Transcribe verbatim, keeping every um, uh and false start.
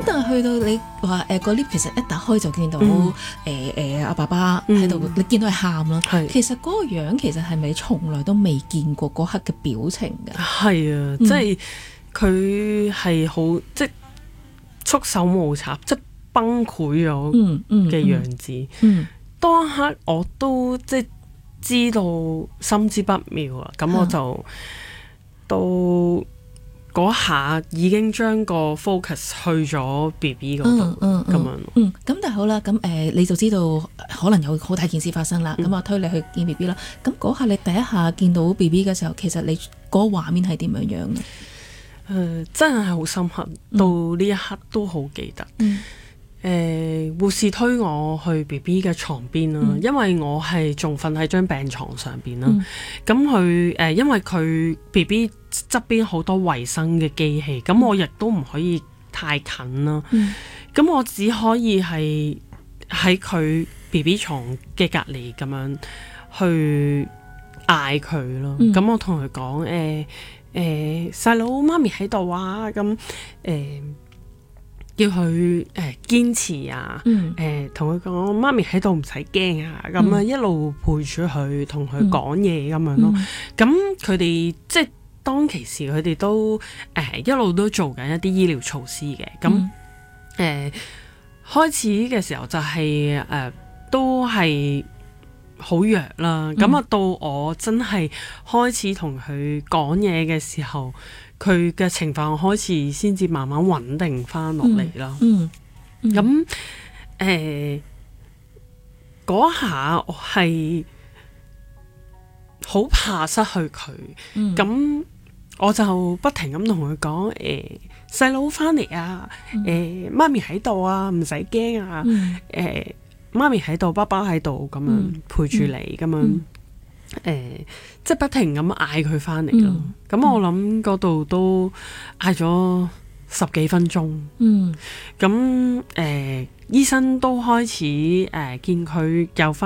但係去到你話誒個 lift 其實一打開就見到誒誒阿爸爸喺度，你見到係喊啦。 係其實嗰個樣其實係咪從來都未見過嗰刻嘅表情㗎？ 係啊，即係佢係好即係束手無策，即係崩潰咗嘅樣子。嗯嗯嗯、當刻我都即係知道心知不妙啦，咁我就到嗰下已經將個 focus 去咗 B B 嗰度，咁、嗯嗯、樣。 嗯，咁但係好啦，咁誒、呃、你就知道可能有好大件事發生啦，咁、嗯、我推你去見 B B 啦。咁嗰下你第一下見到 B B 嘅時候，其實你嗰個畫面係點樣樣嘅？誒、 呃，真係好深刻，到呢一刻都好記得。嗯誒、呃、護士推我去 B B 嘅床邊啦，嗯、因為我係仲瞓喺張病床上邊啦。咁佢誒因為佢 B B 側邊好多維生嘅機器，咁、嗯、我亦都唔可以太近啦。咁、嗯、我只可以係喺佢 B B 床嘅隔離咁樣去嗌佢咯。咁、嗯、我同佢講誒誒細佬媽咪喺度啊，咁誒。呃叫佢誒堅持啊，誒同佢講媽咪喺度唔使驚啊，咁啊、嗯、一路陪住佢，同佢講嘢咁樣咯。咁佢哋即係當其時，佢哋都誒、呃、一路都做緊一啲醫療措施嘅。咁誒、嗯呃、開始嘅時候就係、是、誒、呃、都係好弱啦。咁啊、嗯、到我真係開始同佢講嘢嘅時候，佢嘅情況開始先至慢慢穩定翻落嚟啦。嗯，咁誒嗰下我係好怕失去佢，咁、嗯、我就不停咁同佢講誒細佬翻嚟啊，誒、呃、媽咪喺度啊，唔使驚啊，誒、嗯呃、媽咪喺度，爸爸喺度，咁樣陪住你咁樣。嗯誒、呃，即係不停咁嗌佢翻嚟咯。咁、嗯、我諗嗰度都嗌咗十幾分鐘。嗯，咁誒、呃，醫生都開始誒、呃、見佢有翻